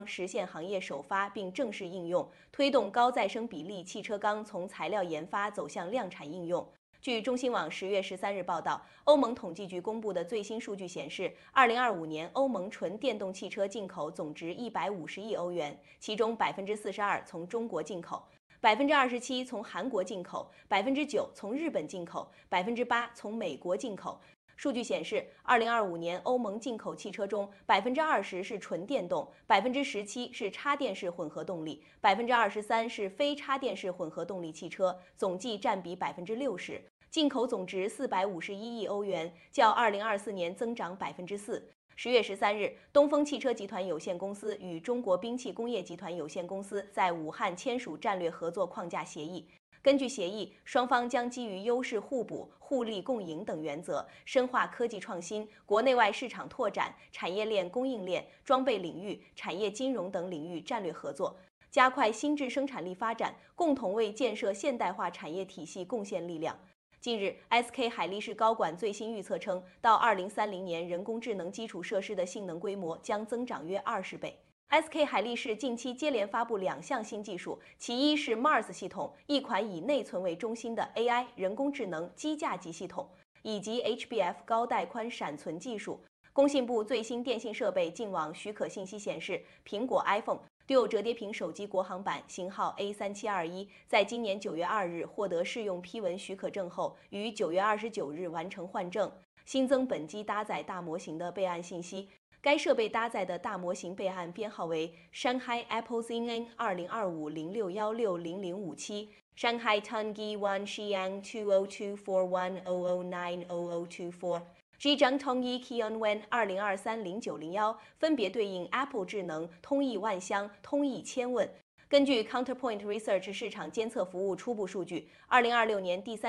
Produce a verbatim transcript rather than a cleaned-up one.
实现行业首发并正式应用，推动高再生比例汽车钢从材料研发走向量产应用。据中新网十月十三日报道，欧盟统计局公布的最新数据显示，二零二五年欧盟纯电动汽车进口总值一百五十亿欧元，其中百分之四十二从中国进口，百分之二十七从韩国进口，百分之九从日本进口，百分之八从美国进口。数据显示，二零二五年欧盟进口汽车中，百分之二十是纯电动，百分之十七是插电式混合动力，百分之二十三是非插电式混合动力汽车，总计占比百分之六十。进口总值四百五十一亿欧元，较二零二四年增长百分之四。十月十三日，东风汽车集团有限公司与中国兵器工业集团有限公司在武汉签署战略合作框架协议。根据协议，双方将基于优势互补、互利共赢等原则，深化科技创新、国内外市场拓展、产业链供应链、装备领域、产业金融等领域战略合作，加快新质生产力发展，共同为建设现代化产业体系贡献力量。近日 ，S K 海力士高管最新预测称，到二零三零年，人工智能基础设施的性能规模将增长约二十倍。S K 海力士近期接连发布两项新技术，其一是 Mars 系统，一款以内存为中心的 A I 人工智能机架级系统，以及 H B F 高带宽闪存技术。工信部最新电信设备进网许可信息显示，苹果 iPhone 六折叠屏手机国行版型号 A 三七二一，在今年九月二日获得试用批文许可证后，于九月二十九日完成换证，新增本机搭载大模型的备案信息。该设备搭载的大模型备案编号为 Shanghai Apple Z N 二零二五零六一六零零五七 Shanghai Tongyi One Xiang two zero two four one zero zero nine zero zero two four Zhejiang Tongyi Qianwen 二零二三零九零一，分别对应 Apple 智能、通义万香、通义千问。根据 Counterpoint Research 市场监测服务初步数据，二零二六年第三